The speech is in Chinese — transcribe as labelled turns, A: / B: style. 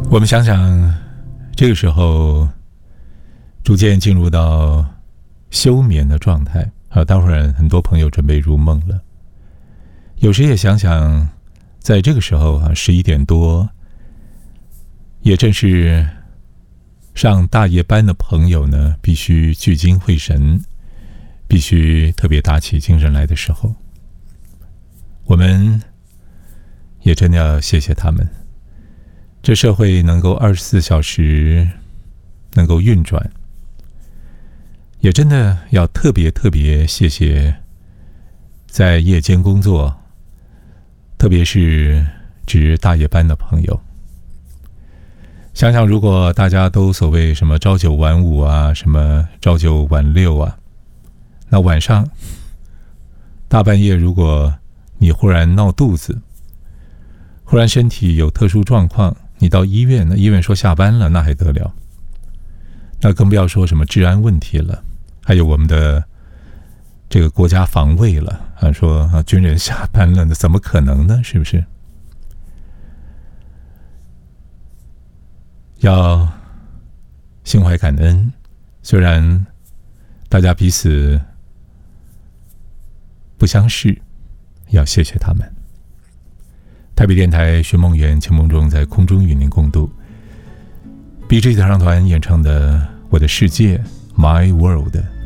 A: 我们想想，这个时候逐渐进入到休眠的状态待会儿很多朋友准备入梦了。有时也想想，在这个时候11点多，也正是上大夜班的朋友呢，必须聚精会神，必须特别打起精神来的时候，我们也真的要谢谢他们。这社会能够24小时能够运转，也真的要特别谢谢在夜间工作，特别是值大夜班的朋友。想想如果大家都所谓什么朝9晚5啊，什么朝9晚6啊，那晚上大半夜如果你忽然闹肚子，忽然身体有特殊状况，你到医院，那医院说下班了，那还得了？那更不要说什么治安问题了，还有我们的这个国家防卫了说军人下班了，那怎么可能呢？是不是？要心怀感恩，虽然大家彼此不相识，要谢谢他们。台北电台寻梦园，情梦中在空中与您共度。BG 合唱团演唱的《我的世界》 My World。